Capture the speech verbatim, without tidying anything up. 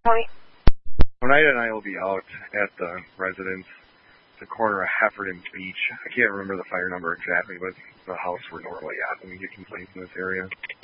Tony? Tonight and I will be out at the residence, the corner of Hefford and Beach. I can't remember the fire number exactly, but it's the house we're normally at when we get complaints in this area.